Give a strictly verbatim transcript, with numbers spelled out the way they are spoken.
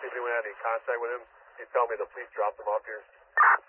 if anyone had any contact with him, he'd tell me the police dropped him off here.